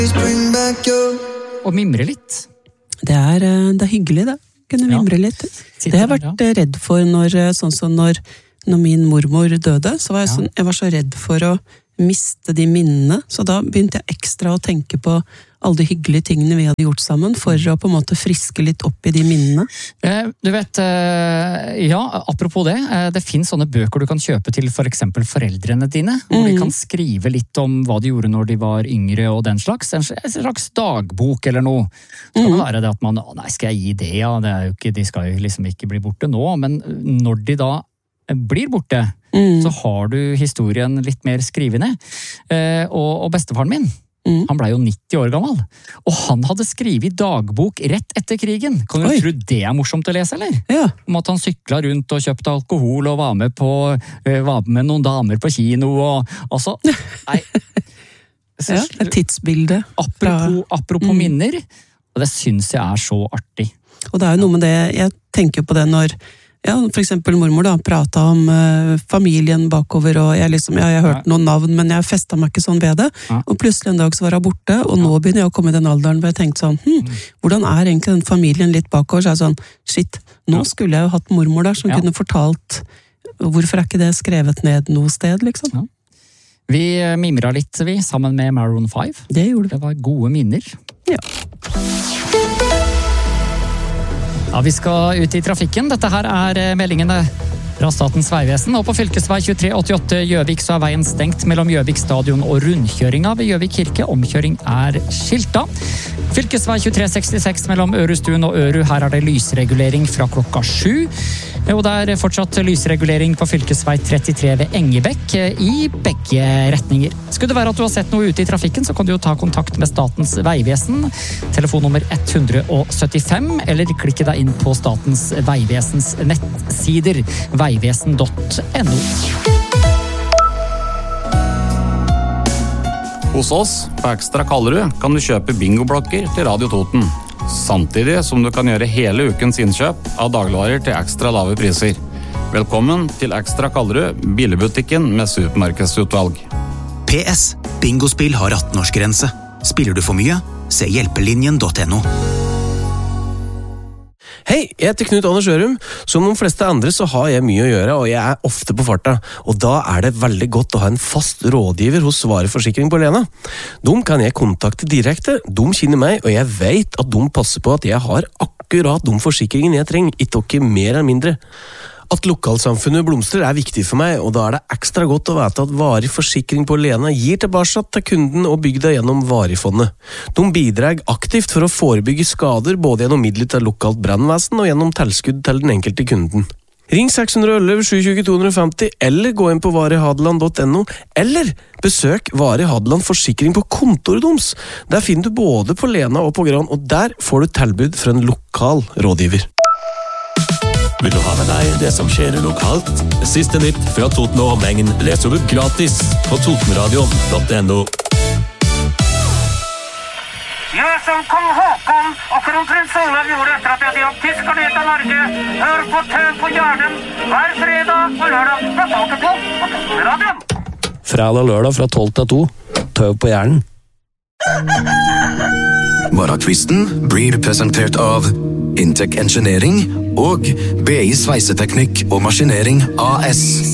Og mimre litt. Det er hyggelig, da. Kunne mimre litt. Det har jeg vært redd for når min mormor døde, så var jeg var så redd for å miste de minnene, så da begynte jeg ekstra å tenke på alle de hyggelige tingene vi hadde gjort sammen, for å på en måte friske litt opp i de minnene. Du vet, apropos det finnes sånne bøker du kan kjøpe til for eksempel foreldrene dine, hvor de kan skrive litt om hva de gjorde når de var yngre og den slags, en slags dagbok eller noe. Det kan være det at man, skal jeg gi det, ja, det er jo ikke, de skal jo liksom ikke bli borte nå, men når de da blir borte, så har du historien litt mer skrivende. Og bestefaren min, han ble jo 90 år gammel, og han hadde skrivet dagbok rett etter krigen. Kan du tro det er morsomt å lese, eller? Ja. Om at han syklet rundt og kjøpte alkohol og var med noen damer på kino, og altså, nei. Et tidsbilde. Apropos minner, og det synes jeg er så artig. Og det er jo noe med det, jeg tenker på det når for eksempel mormor da, pratet om familien bakover, og jeg har hørt noen navn, men jeg festet meg ikke sånn ved det, og plutselig en dag så var jeg borte, og nå begynner jeg å komme i den alderen, hvor jeg tenkte sånn, hvordan er egentlig den familien litt bakover? Så jeg sånn, shit, nå skulle jeg jo hatt mormor der, som kunne fortalt, hvorfor er ikke det skrevet ned noe sted, liksom? Ja. Vi mimret litt, sammen med Maroon 5. Det gjorde vi. Det var gode minner. Ja. Ja, vi skal ut i trafikken. Dette her er meldingene fra Statens Vegvesen. Og på fylkesvei 2388 Gjøvik så er veien stengt mellom Gjøvik stadion og rundkjøringa ved Gjøvik kirke. Omkjøring er skilta. Fylkesvei 2366 mellom Ørestuen og Øru. Her er det lysregulering fra klokka 7. Og det er fortsatt lysregulering på fylkesvei 33 ved Engebekk i begge retninger. Skulle det være at du har sett noe ute i trafikken, så kan du jo ta kontakt med Statens Vegvesen. Telefonnummer 175, eller klikke deg inn på Statens Vegvesens nettsider, veivesen.no. Hos oss på Ekstra Kallerud kan du kjøpe bingoblokker til Radio Toten, samtidig som du kan gjøre hele ukens innkjøp av dagligvarer til ekstra lave priser. Velkommen til Ekstra Kallerud, billigbutikken med supermarkedsutvalg. PS. Bingospill har 18-årsgrense. Spiller du for mye? Se hjelpelinjen.no. Hei, jeg heter Knut Anders Ørum. Som de fleste andre så har jeg mye å gjøre, og jeg er ofte på farta. Og da er det veldig godt å ha en fast rådgiver hos Vareforsikring på Lena. De kan jeg kontakte direkte, de kjenner meg, og jeg vet at de passer på at jeg har akkurat de forsikringen jeg trenger, ikke mer eller mindre. At lokalsamfunnet blomstrer er viktig for meg, og da er det ekstra godt å vite at Vareforsikring på Lena gir tilbake til kunden og bygda gjennom Varefondet. De bidrar aktivt for å forebygge skader både gjennom midler til lokalt brannvesen og gjennom tilskudd til den enkelte kunden. Ring 611 720 250 eller gå inn på varehadeland.no eller besøk Vare Hadeland Forsikring på kontoret deres. Der finner du både på Lena og på Gran, og der får du tilbud fra en lokal rådgiver. Vil du ha med deg det som skjer lokalt? Siste nytt fra Toten og omegn leser du gratis på totenradion.no. Gjør som kong Håkon og kronprins Olav gjorde etter at de hadde jaget tyskerne ut av Norge. Hør på Tøv på Hjernen hver fredag og lørdag fra 12 til 2 på Totenradion. Fredag og lørdag fra 12 til 2. Tøv på Hjernen. Morgenquisten blir presentert av Intec Engineering og BI Sveiseteknikk og Maskinering AS.